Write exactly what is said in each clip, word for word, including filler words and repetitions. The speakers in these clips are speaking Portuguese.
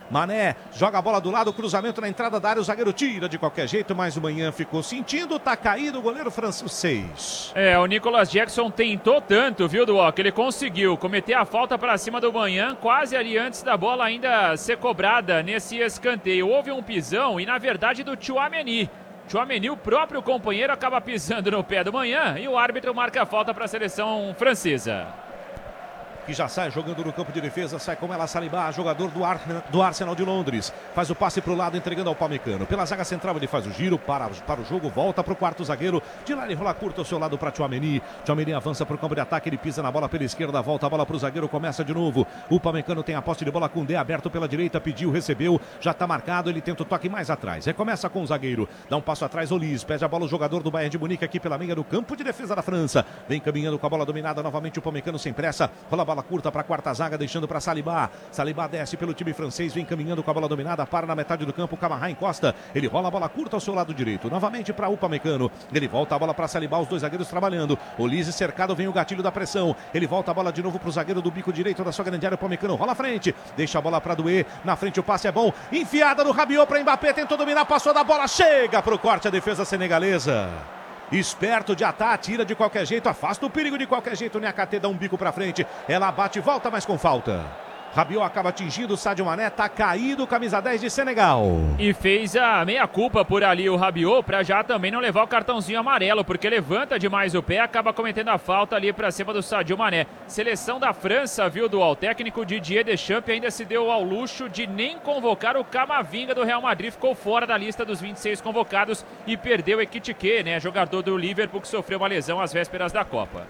Mané joga a bola do lado, cruzamento na entrada da área, o zagueiro tira de qualquer jeito, mas o Manhã ficou sentindo, tá caído o goleiro francês. É, o Nicolas Jackson tentou tanto, viu, Duó, que ele conseguiu cometer a falta para cima do Manhã, quase ali antes da bola ainda ser cobrada nesse escanteio. Houve um pisão e, na verdade, do Tchouaméni. Tchouaméni, o próprio companheiro, acaba pisando no pé do Manhã e o árbitro marca a falta para a seleção francesa. Que já sai jogando no campo de defesa, sai com ela Saliba, jogador do, Ar, do Arsenal de Londres. Faz o passe para o lado, entregando ao Upamecano. Pela zaga central ele faz o giro, para, para o jogo, volta para o quarto zagueiro. De lá ele rola curto ao seu lado para Tchouaméni. Tchouaméni avança para o campo de ataque, ele pisa na bola pela esquerda, volta a bola para o zagueiro, começa de novo. O Upamecano tem a posse de bola com o Dé aberto pela direita, pediu, recebeu, já está marcado, ele tenta o toque mais atrás. Recomeça com o zagueiro, dá um passo atrás, Olise, pede a bola o jogador do Bayern de Munique aqui pela meia do campo de defesa da França. Vem caminhando com a bola dominada novamente o Upamecano sem pressa, rola a bola curta para a quarta zaga, deixando para Saliba. Saliba desce pelo time francês, vem caminhando com a bola dominada, para na metade do campo, Camarra encosta, ele rola a bola curta ao seu lado direito, novamente para Upamecano, ele volta a bola para Saliba, os dois zagueiros trabalhando, Olise cercado, vem o gatilho da pressão, ele volta a bola de novo para o zagueiro do bico direito da sua grande área, Upamecano rola à frente, deixa a bola para Doué, na frente o passe é bom, enfiada no Rabiot para Mbappé, tentou dominar, passou da bola, chega para o corte a defesa senegalesa. Esperto de ataque, tira de qualquer jeito, afasta o perigo de qualquer jeito. O Niakhaté dá um bico pra frente, ela bate e volta, mas com falta. Rabiot acaba atingindo, o Sadio Mané tá caído, camisa dez de Senegal. E fez a meia-culpa por ali o Rabiot, pra já também não levar o cartãozinho amarelo, porque levanta demais o pé, acaba cometendo a falta ali pra cima do Sadio Mané. Seleção da França, viu, do técnico Didier Deschamps ainda se deu ao luxo de nem convocar o Camavinga do Real Madrid, ficou fora da lista dos vinte e seis convocados e perdeu o Ekitike, né, jogador do Liverpool que sofreu uma lesão às vésperas da Copa.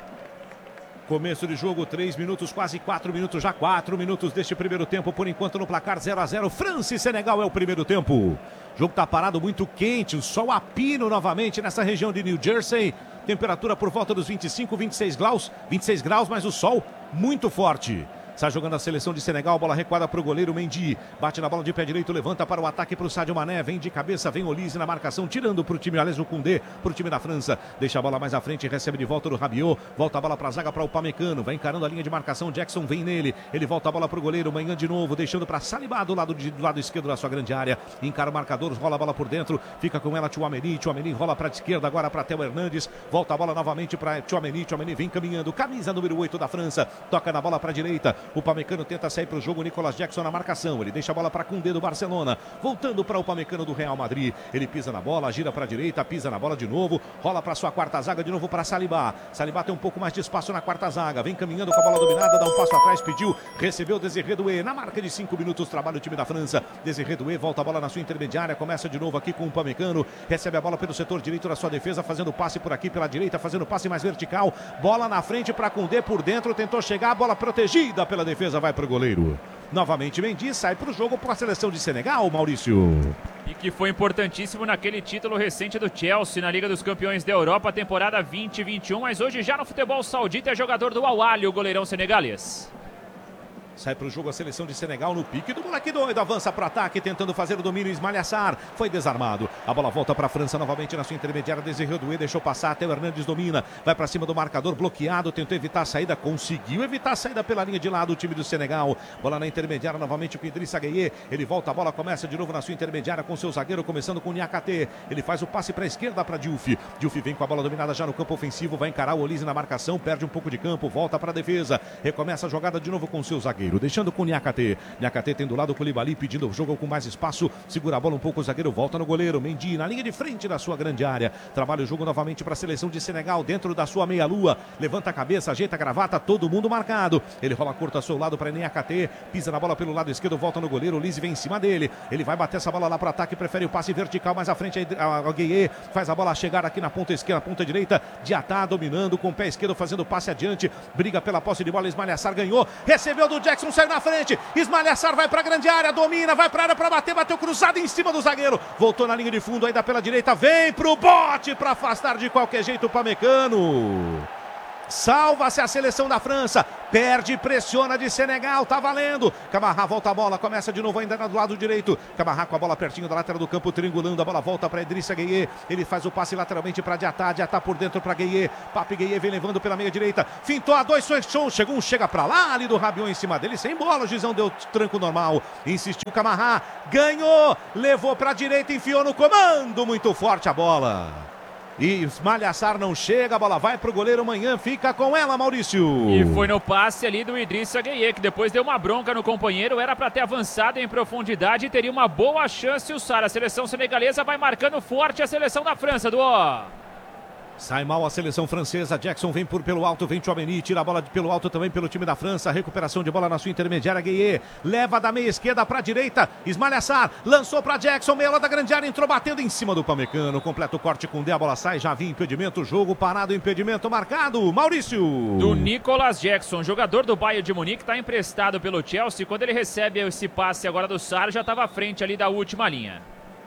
Começo de jogo, três minutos, quase quatro minutos, já quatro minutos deste primeiro tempo, por enquanto no placar zero a zero, França e Senegal é o primeiro tempo. O jogo tá parado, muito quente, o sol a pino novamente nessa região de New Jersey, temperatura por volta dos vinte e cinco, vinte e seis graus, vinte e seis graus, mas o sol muito forte. Está jogando a seleção de Senegal, bola recuada para o goleiro Mendy, bate na bola de pé direito, levanta para o ataque para o Sadio Mané, vem de cabeça, vem Olise na marcação, tirando para o time, aliás o Koundé, para o time da França, deixa a bola mais à frente, recebe de volta do Rabiot, volta a bola para a zaga para o Upamecano, vai encarando a linha de marcação, Jackson vem nele, ele volta a bola para o goleiro, Manhã de novo, deixando para Saliba do lado, de, do lado esquerdo da sua grande área, encara o marcador, rola a bola por dentro, fica com ela Tchouaméni, Tchouaméni rola para a esquerda agora para Theo Hernandes, volta a bola novamente para Tchouaméni, Tchouaméni vem caminhando, camisa número oito da França, toca na bola para a direita, o Upamecano tenta sair para o jogo, Nicolas Jackson na marcação, ele deixa a bola para Koundé do Barcelona, voltando para o Upamecano do Real Madrid, ele pisa na bola, gira para a direita, pisa na bola de novo, rola para sua quarta zaga, de novo para Saliba, Saliba tem um pouco mais de espaço na quarta zaga, vem caminhando com a bola dominada, dá um passo atrás, pediu, recebeu Désiré Doué, na marca de cinco minutos, trabalha o time da França, Désiré Doué volta a bola na sua intermediária, começa de novo aqui com o Upamecano, recebe a bola pelo setor direito da sua defesa, fazendo passe por aqui pela direita, fazendo passe mais vertical, bola na frente para Koundé por dentro, tentou chegar, a bola protegida pela defesa, vai para o goleiro. Novamente Mendy sai para o jogo para a seleção de Senegal, Maurício. E que foi importantíssimo naquele título recente do Chelsea na Liga dos Campeões da Europa, temporada vinte e vinte e um, mas hoje já no futebol saudita é jogador do Al Ahly, o goleirão senegalês. Sai para o jogo a seleção de Senegal no pique do moleque doido. Avança para o ataque, tentando fazer o domínio. Ismaïla Sarr foi desarmado. A bola volta para a França novamente na sua intermediária. Désiré Doué deixou passar. Theo Hernandes domina. Vai para cima do marcador bloqueado. Tentou evitar a saída. Conseguiu evitar a saída pela linha de lado o time do Senegal. Bola na intermediária novamente com Idrissa Gueye. Ele volta a bola. Começa de novo na sua intermediária com seu zagueiro. Começando com o Niakhaté. Ele faz o passe para a esquerda para Diouf. Diouf vem com a bola dominada já no campo ofensivo. Vai encarar o Olise na marcação. Perde um pouco de campo. Volta para a defesa. Recomeça a jogada de novo com seu zagueiro. Deixando com o Niakhaté. Niakhaté tem do lado o Koulibaly pedindo o jogo com mais espaço, segura a bola um pouco, o zagueiro volta no goleiro, Mendy na linha de frente da sua grande área, trabalha o jogo novamente para a seleção de Senegal, dentro da sua meia-lua, levanta a cabeça, ajeita a gravata, todo mundo marcado, ele rola curto ao seu lado para Niakhaté, pisa na bola pelo lado esquerdo, volta no goleiro, o Olise vem em cima dele, ele vai bater essa bola lá para o ataque, prefere o passe vertical, mais à frente a Gueye, faz a bola chegar aqui na ponta esquerda, ponta direita, Diatá dominando com o pé esquerdo, fazendo o passe adiante, briga pela posse de bola, Ismaïla Sarr ganhou, recebeu do Jackson, saiu na frente, Ismaïla Sarr vai para a grande área, domina, vai para a área para bater, bateu cruzado em cima do zagueiro, voltou na linha de fundo ainda pela direita, vem pro bote para afastar de qualquer jeito o Upamecano. salva-se a seleção da França, perde, pressiona de Senegal, tá valendo. Camará volta a bola, começa de novo ainda do lado direito. Camará com a bola pertinho da lateral do campo, triangulando, a bola volta para Idrissa Gueye. Ele faz o passe lateralmente para Diatá, Diatá por dentro para Gueye. Papi Gueye vem levando pela meia direita, fintou a dois, chegou um, chega para lá, ali do Rabiot em cima dele, sem bola, o Gizão deu tranco normal, insistiu Camará, ganhou, levou para a direita, enfiou no comando, muito forte a bola. E Malhassar não chega, a bola vai pro goleiro, amanhã fica com ela, Maurício. E foi no passe ali do Idrissa Gueye, que depois deu uma bronca no companheiro, era para ter avançado em profundidade e teria uma boa chance o Sara. A seleção senegalesa vai marcando forte a seleção da França, Duó. Sai mal a seleção francesa, Jackson vem por pelo alto, vem Tchouaméni, tira a bola pelo alto também pelo time da França, recuperação de bola na sua intermediária, Gueye, leva da meia esquerda para a direita, Ismail Assar, lançou para Jackson, meia da grande área, entrou batendo em cima do Pamecano, completo corte com D, a bola sai, já havia impedimento, jogo parado, impedimento marcado, Maurício. Do Nicolas Jackson, jogador do Bayern de Munique, está emprestado pelo Chelsea, quando ele recebe esse passe agora do Sara, já estava à frente ali da última linha.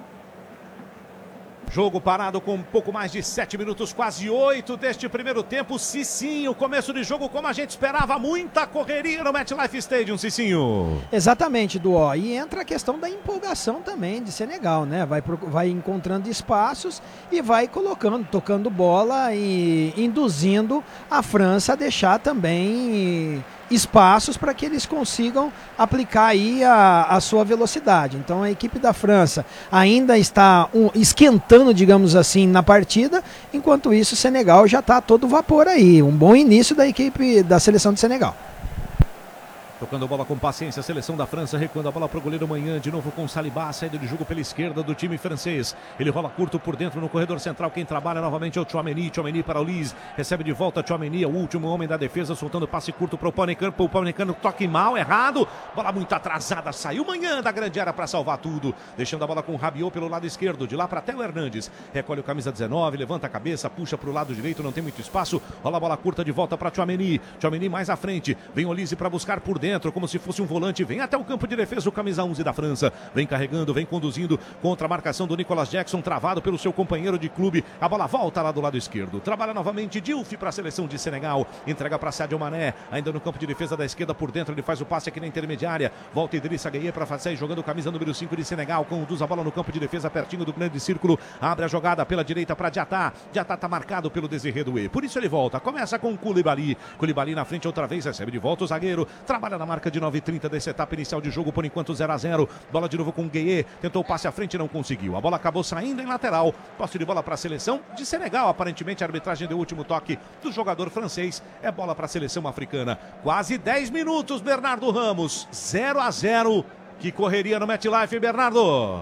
Jogo parado com um pouco mais de sete minutos, quase oito deste primeiro tempo. Cicinho, começo de jogo como a gente esperava, muita correria no MetLife Stadium, Cicinho. Exatamente, Duó. E entra a questão da empolgação também de Senegal, né? Vai, vai encontrando espaços e vai colocando, tocando bola e induzindo a França a deixar também espaços para que eles consigam aplicar aí a, a sua velocidade. Então a equipe da França ainda está um, esquentando, digamos assim, na partida, enquanto isso o Senegal já está a todo vapor aí. Um bom início da equipe da seleção de Senegal. Tocando a bola com paciência, a seleção da França recuando a bola para o goleiro Manhã, de novo com Saliba, saída de jogo pela esquerda do time francês. Ele rola curto por dentro no corredor central, quem trabalha novamente é o Tchouaméni, Tchouaméni para o Liz, recebe de volta Tchouaméni, é o último homem da defesa, soltando passe curto para o Pamecano, o Pamecano toque mal, errado, bola muito atrasada, saiu Manhã da grande área para salvar tudo, deixando a bola com o Rabiot pelo lado esquerdo, de lá para Theo Hernandes, recolhe o camisa dezenove, levanta a cabeça, puxa para o lado direito, não tem muito espaço, rola a bola curta de volta para Tchouaméni, Tchouaméni mais à frente, vem o Liz para buscar por dentro, dentro, como se fosse um volante, vem até o campo de defesa o camisa onze da França, vem carregando, vem conduzindo contra a marcação do Nicolas Jackson, travado pelo seu companheiro de clube, a bola volta lá do lado esquerdo, trabalha novamente Diouf para a seleção de Senegal, entrega para Sadio Mané, ainda no campo de defesa da esquerda por dentro, ele faz o passe aqui na intermediária, volta Idrissa Gueye para sair jogando camisa número cinco de Senegal, conduz a bola no campo de defesa pertinho do grande círculo, abre a jogada pela direita para Diatá, Diatá está marcado pelo Désiré Doué, por isso ele volta, começa com Koulibaly, Koulibaly na frente outra vez, recebe de volta o zagueiro, trabalha na marca de nove e trinta dessa etapa inicial de jogo, por enquanto zero a zero, bola de novo com Gueye, tentou o passe à frente e não conseguiu, a bola acabou saindo em lateral, posse de bola para a seleção de Senegal, aparentemente a arbitragem deu o último toque do jogador francês, é bola para a seleção africana, quase dez minutos, Bernardo Ramos, zero a zero, que correria no MetLife, Bernardo.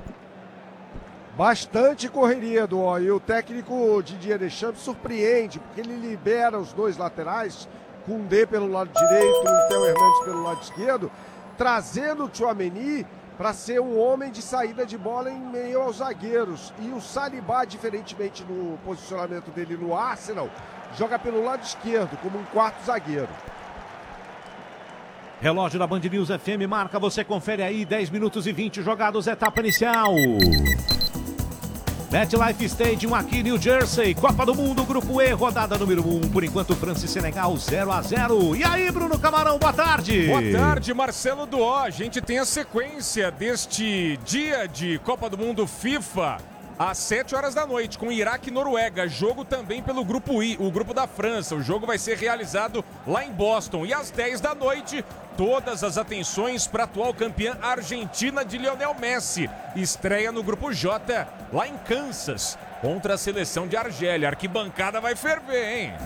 Bastante correria, do e o técnico Didier Deschamps surpreende, porque ele libera os dois laterais, Koundé pelo lado direito e o Theo Hernandes pelo lado esquerdo, trazendo o Tchouaméni para ser um homem de saída de bola em meio aos zagueiros. E o Saliba, diferentemente do posicionamento dele no Arsenal, joga pelo lado esquerdo, como um quarto zagueiro. Relógio da Band News F M marca, você confere aí, dez minutos e vinte jogados, etapa inicial. MetLife Stadium aqui, New Jersey, Copa do Mundo, Grupo E, rodada número um, por enquanto França e Senegal zero a zero. E aí, Bruno Camarão, boa tarde. Boa tarde, Marcelo Duó. A gente tem a sequência deste dia de Copa do Mundo FIFA às sete horas da noite, com Iraque e Noruega, jogo também pelo Grupo I, o Grupo da França. O jogo vai ser realizado lá em Boston. E às dez da noite, todas as atenções para a atual campeã argentina de Lionel Messi. Estreia no Grupo J, lá em Kansas, contra a seleção de Argélia. A arquibancada vai ferver, hein?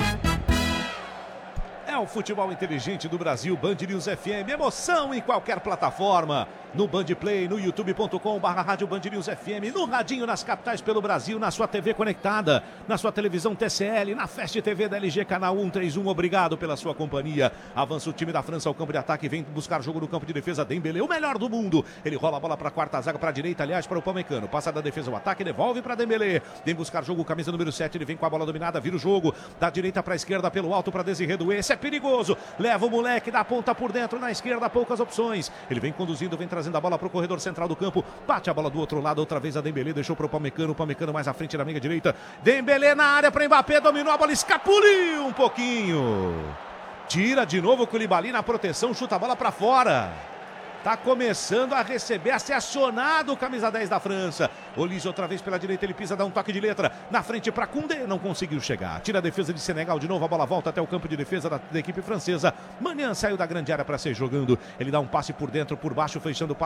É o futebol inteligente do Brasil, Band News F M, emoção em qualquer plataforma, no Band Play, no youtube ponto com barra rádio Band News F M, no radinho nas capitais pelo Brasil, na sua T V conectada, na sua televisão T C L, na Fast T V da L G, canal cento e trinta e um, obrigado pela sua companhia. Avança o time da França ao campo de ataque, vem buscar jogo no campo de defesa, Dembélé, o melhor do mundo, ele rola a bola para a quarta zaga, para a direita, aliás, para o Pamecano, passa da defesa o ataque, devolve para Dembélé, vem buscar jogo, camisa número sete, ele vem com a bola dominada, vira o jogo, da direita para a esquerda, pelo alto para Désiré Doué, esse é perigoso, leva o moleque da ponta por dentro, na esquerda, poucas opções, ele vem conduzindo, vem trazendo trazendo a bola para o corredor central do campo. Bate a bola do outro lado, outra vez a Dembélé, deixou para o Upamecano. O Upamecano mais à frente na meia direita. Dembélé na área para Mbappé, dominou a bola, escapuliu um pouquinho. Tira de novo o Koulibaly na proteção, chuta a bola para fora. Tá começando a receber, a ser acionado o camisa dez da França. Olise outra vez pela direita, ele pisa, dá um toque de letra. Na frente para Koundé, não conseguiu chegar. Tira a defesa de Senegal de novo, a bola volta até o campo de defesa da, da equipe francesa. Maignan saiu da grande área para ser jogando. Ele dá um passe por dentro, por baixo, fechando o passe.